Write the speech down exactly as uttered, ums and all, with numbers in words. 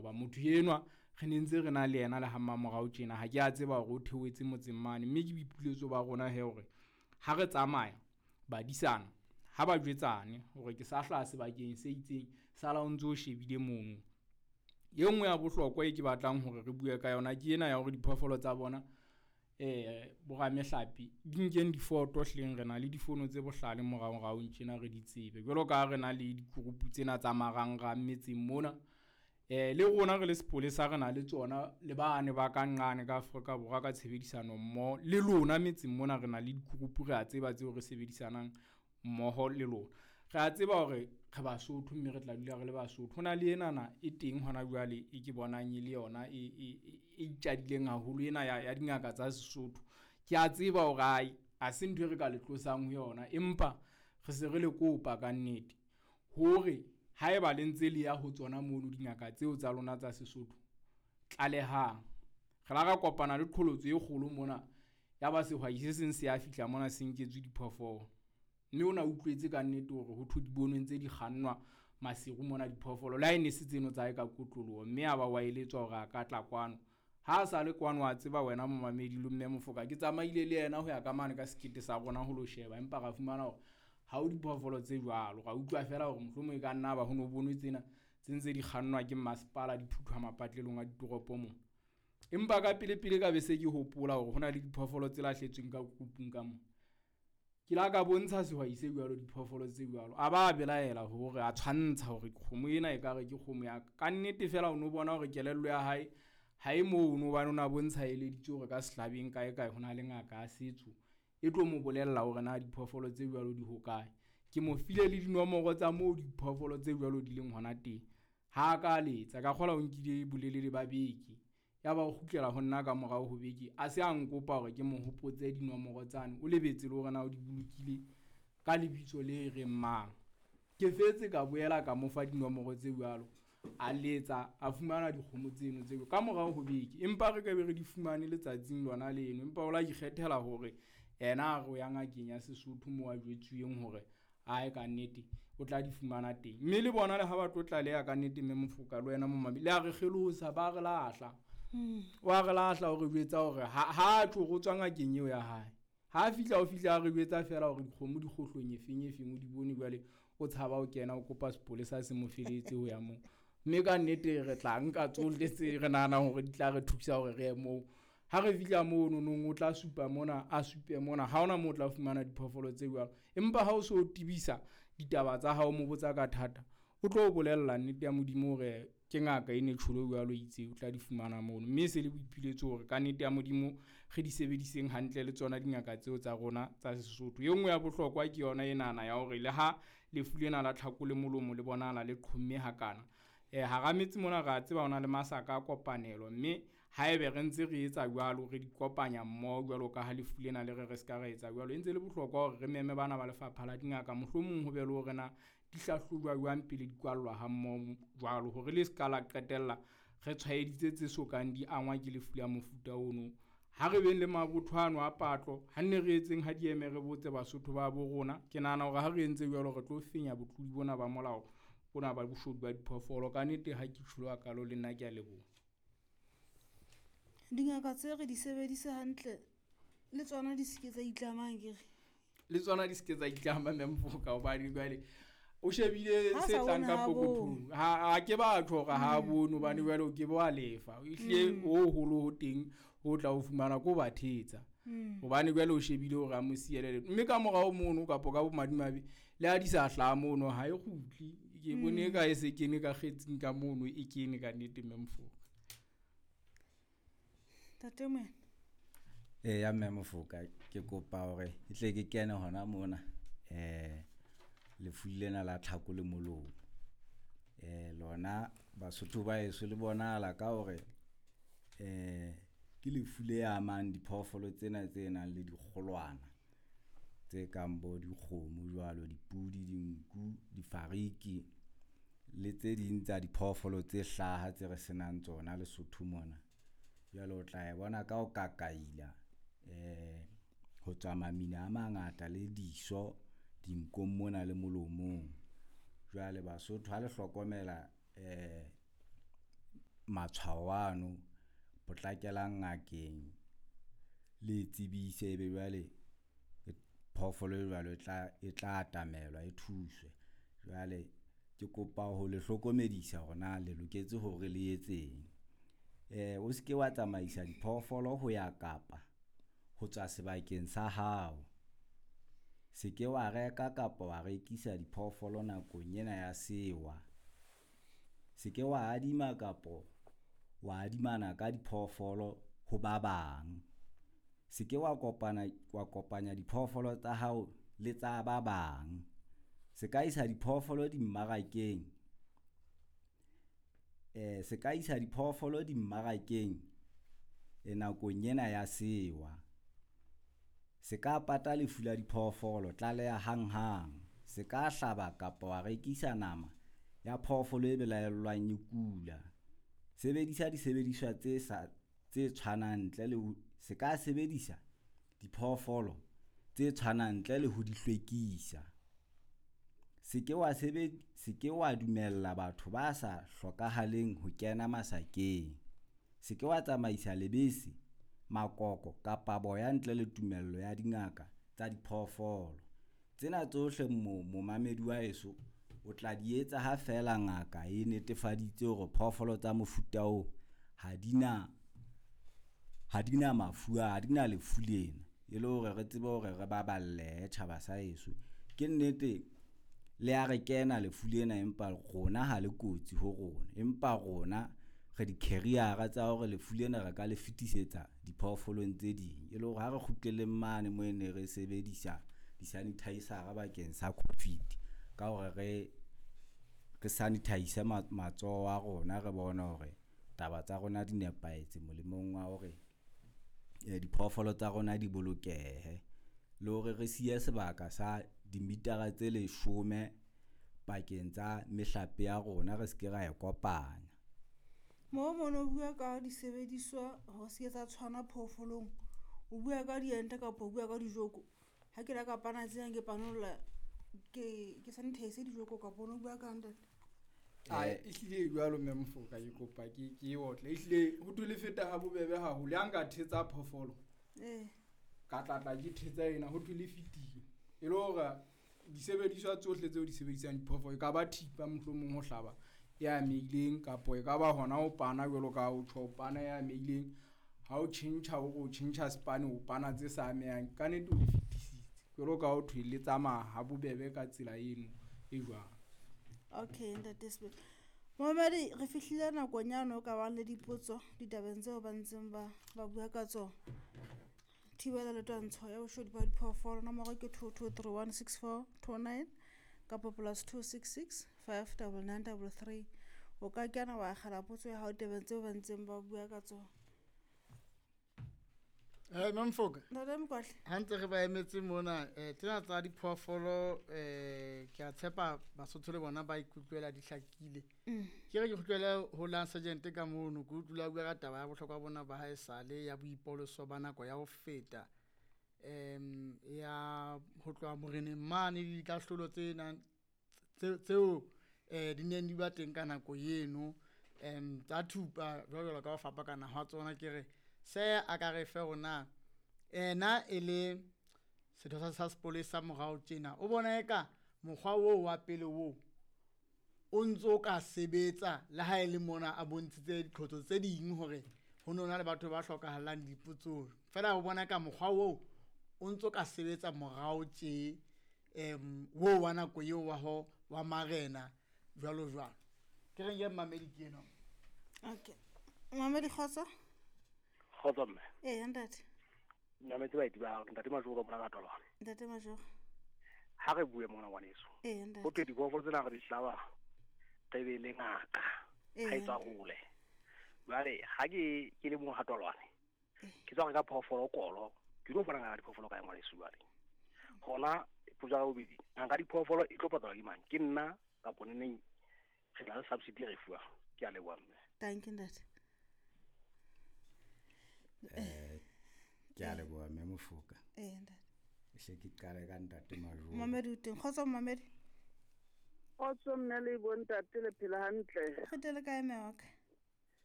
hoba motho enwa re nentse re na le yena le hamma morao tjena ha ke a tseba hore o theoetse motsemmane mme ke boipuletso ba rona he hore ha re tsamaya ba disana ha ba jwetsane hore ke sa hla sebakeng se itseng sa la ntse o shebile mono. Ye nngwe ya bohlokwa e ke batlang hore re bue ka yona ke ena ya hore diphoofolo tsa bona eh bo ramehlapi di nkeng difoto hleng re na le difono tse bohlale morao rao ntjena re di tsebe jwalo ka re na le dikurupu tsena tsa maranga metseng mona eh le rona re le sepolesa re na le tsona le bane ba ka nqane ka Afrika Borwa ka tshebedisano mmo le lona metseng mona re na le dikurupu re a tseba tseo re sebedisanang mmoho le lona re a tseba hore re Basotho mme re tla dula re le Basotho hona le enana e teng hona jwale e ke bonang ile yona e e itjadileng haholo ena ya ya dingaka tsa Sesotho ke a tseba hore ai a se ntwe re ka le tlosang ho yona empa re se re le kopa ka nnete hore haeba le ntse le ya ho tsona mono dingaka tseo tsa lona tsa Sesotho tlalehang re la ra kopana le qholotso e kgolo mona ya ba sehwai se seng se ya fihla mona se nketswe diphoofolo mme ona utlwetse ka nnete hore ho thu dibonwe ntse di kgannwa masiru mona diphoofolo la ene se tseno tsa ka kotloloho mme aba wa eletswa hore a ka tla kwano ha sa le kwano wa tseba wena momamedi lo mme Mofoka ke tsamaile le yena ho ya ka mane ka sekete sa rona ho lo sheba empa ga fumana hore ha o diphoofolo tse jwalo ga utlwa fela hore mohlomong e ka nna ba ho no bonwe tsena tsentse di kgannwa ke masepala diphuthwa mapatlelong a ditoropo mo empa ka pele pele ka bese ke hopola hore hona le diphoofolo tse lahletsweng ka kupung ka mo ke la ka bontsha sehwai se jwalo diphoofolo tse jwalo a ba belaela hore a tshwantsha hore kgomo ena e kare ke kgomo ya ka nnete fela o no bona hore kelello ya hae ha e mo o no ba nona bontsha ele ditse hore ka sehlabeng kae kae hona le ngaka a setso e tlo mo bolella hore na diphoofolo tse jwalo di hokae ke mo file le dinomoro tsa mo diphoofolo tse jwalo di leng hona teng ha ka letsa ka kgola o nkile bolelele ba beke ya ba o kgutlela ho nna ka morao ho beke a se a nkopa hore ke mo hopotse dinomoro tsane o lebetse le hore na o di bolokile ka lebitso le re mang ke fetse ka boela ka mofa dinomoro tse jwalo a letsa a fumana dikgomo tseno tseo ka morao ho beke empa re ka be re di fumane letsatsing lona leno empa o la ikgethela hore ena re ya ngakeng ya Sesotho mo a jwetsuweng hore ai ka nnete o tla di fumana teng mme le bona le ha ba tlotla le ya ka nnete mme Mofoka le wena momamedi le a re kgelosa ba re lahla wa re lahla hore jwetsa hore ha ha tlo go tswa ngakeng eo ya hae ha fihla o fihla re jwetsa fela hore dikgomo di kgohlong efeng efeng o di bone jwale o tshaba o kena o kopa sepolesa se mo feletse ho ya mo mme ka nnete re tla nka tsolle tse re nana hore di tla re thusa hore re mo ha re fihla mo no no o tla supa mona a supe mona ha ona mo tla fumana diphoofolo tse jwalo empa ha o so tibisa ditaba tsa hao mo botsa ka thata o tlo bolella nnete ya modimo hore ke ngaka ine tsholo jwalo itse o tla di fumana mono mme se le boipiletso hore ka nnete ya modimo re di sebediseng hantle le tsona dingaka tseo tsa rona tsa Sesotho ye nngwe ya bohlokwa ke yona enana ya hore le ha le fulena la tlhakole molomo le bonala le qhomme hakana eh ha ga metsi mona ga tseba ona le masaka a kopanelo mme haebe re ntse re etsa jwalo re di kopanya mmoho jwalo ka ha le fulena le re re ska re etsa jwalo entse le bohlokwa hore re meme bana ba lefapha la dingaka mohlomong ho be le hore na di hlahlojwa jwang pele di kwallwa ha mmoho jwalo hore le ska la qetella re tshwaeditse tse sokang di angwa ke lefu la mofuta ono ha re beng le mabothwano a patlo ha nne re etseng ha di eme re botse Basotho ba bo rona ke nana hore ha re entse jwalo re tlo fenya botlodi bona ba molao bona ba boshodu ba diphoofolo ka nnete ha ke tsholo a kalo le nna ke a leboha dingaka tse re di sebedise hantle le tsona di seke tsa itlamang ke le tsona di seke tsa itlama mme Mofoka o ba di jwale o shebile se tlang ka pokothong ha ke ba tloga ha bono bane jwale o ke ba lefa o ihle o holo ho teng o tla o fumana ko bathetsa hobane jwale o shebile hore a mo sielele mme ka morao mono ka poka bo madimabe le a di sa hla mono ha e gutli ke bone ka e se kene ka kgetsing ka mono e kene ka nnete mme Mofoka tate mena eh ya mme Mofoka ke kopa hore itle ke kene hona mona eh le fulena la tlhakole molomo eh lona Basotho ba eso le bonala ka hore eh ke le fule ya mang diphoofolo tsena tsena le dikgolwana tse kang bo dikgomo jwalo dipudi dinku difariki le tse ding tsa diphoofolo tse hlaha tse re senang tsona Lesotho mona jwalo o tla e bona ka o kakaila eh ho tswa mamina a mangata le diso dinkong mona le molomong jwale Basotho ha le hlokomela eh matshwao ano potlakelang ngakeng le tsebise ebe jwale phoofolo e jwalo e tla e tla atamelwa e thuswe. Jwale ke kopa ho le hlokomedisa hore na le loketse hore le etseng. Eh o se ke wa tsamaisa diphoofolo ho ya Kapa ho tswa sebakeng sa hao. Se ke wa reka kapa wa rekisa diphoofolo nakong ena ya sewa. Se ke wa adima kapo wa adimana ka diphoofolo ho ba bang. Se ke wa kopana wa kopanya diphoofolo tsa hao le tsa ba bang. Se ka isa diphoofolo di mmarakeng. Eh se ka isa diphoofolo di mmarakeng e nakong ena ya sewa. Se ka pata lefu la diphoofolo tlaleha hang hang. Se ka hlaba kapa wa rekisa nama ya phoofolo e belaellwang e kula. Sebedisa disebediswa tse sa tse tshwanang ntle le se ka sebedisa diphoofolo tse tshwanang ntle le ho di hlwekisa. Se ke wa sebe se ke wa dumella batho ba sa hlokahaleng ho kena masakeng. Se ke wa tsamaisa lebese, makoko kapa boya ntle le tumello ya dingaka tsa diphoofolo. Tsena tsohle mo momamedi wa heso o tla di etsa ha fela ngaka e netefaditse hore phoofolo tsa mofuta o ha dina ha dina mafu a ha dina lefu lena. E le hore re tsebe hore re baballe tjhaba sa heso. Ke nnete le a re kena lefu lena empa rona ha le kotsi ho rona. Empa rona re di carrier tsa hore lefu lena re ka le fetisetsa diphoofolong tse ding. E le hore ha re kgutleleng mane mo ene re sebedisa di sanitizer bakeng sa COVID ka hore re re sanitize matsoho a rona re bona hore taba tsa rona di nepaetse molemong wa hore eh diphoofolo tsa rona di bolokehe. Le hore re siye sebaka sa dimitara tse leshome pakeng tsa mehlape ya rona re se ke ra e kopanya. Mo mono bua ka disebediswa ho se etsa tshwana phoofolong. O bua ka diente kapa o bua ka dijoko. Ha ke la ka pana tse ke panola ke ke sanitize dijoko kapa o bua ka ntate. Ai ehlile jwalo mme Mofoka ke kopa ke ke otle ehlile ho tole feta ha bobebe ha ho le anka thetsa phoofolo. Eh Ka tlatla ke thetsa ena ho tole fetile. E le hore disebediswa tsohle tseo di sebedisang diphoofolo e ka ba thipa mohlomong ho hlaba ya meileng kapo e ka ba hona ho pana jwalo ka ho tjho pana ya meileng ha o tjhentjha o go tjhentjha spane o pana tse sa amehang ka nete o fetisitse jwalo ka ho thwele tsamaya ha bobebe ka tsela eno e jwang. okay ntate Sibet. Mohamedi re fihlile nakong ya no ka ba le dipotso ditabeng tseo ba ntseng ba ba bua ka tsona. Thibela le twantsho ya boshodi ba diphoofolo nomoro ke two two three one six four two nine kapa plus two six six five nine nine three three. O ka kena wa kgala potso ya hao tabeng tseo ba ntseng ba bua ka tsona. Eh Mamfoka. Ntate Mkwahle. Ha ntse re ba emetse mona eh tsena tsa diphoofolo eh ke a tshepa Basotho le bona ba ikutlwela di hlakile. Ke re ke khutlele ho la sergeant ka mono go tula bua ka taba ya bohlokwa bona ba ha esale ya boipoloso ba nako ya ho feta em ya ho tloha moreneng mane di kahlolo tsena tseo eh di neng di ba teng ka nako eno em tsa thupa jwalo ka ho fapakana ha tsona ke re se a ka re fe rona ena ele setho sa sa sepolesa morao tjena o bona eka mokgwa o wa pele o o ntso ka sebetsa le ha ele mona a bontshitse diqhotso tse ding hore ho nona le batho ba hlokahalang diputsong fela o bona ka mokgwa o o ntso ka sebetsa morao tje em wo wa nako eo wa ho wa marena jwalo jwalo ke re ye mamedi ke eno. Okay Mohamedi khotsa khotsa mme eh ntate nna me tsa ba ntate Majoro mona ka tolwana ntate Majoro ha re bue mona ngwaneso eh ntate ho tedi go tsena re di hlaba re be le ngaka ha e tswa hole bale ha ke ke le mo hatolwane ke tswa ka phofolo kolo ke go bona ga diphoofolo ka ngwaneso bale gona puja go bidi nga diphoofolo e tlo patala ke mang ke nna ka poneng re la subsidy re fuwa ke a le bua mme. Thank you ntate. Eh ke a le bua mme Mofoka. Eh ntate e se ke qale ka ntate Majoro. Mohamedi o teng khotsa Mohamedi Khotsa mme le bontate le phela hantle. kgetele kae me wa ka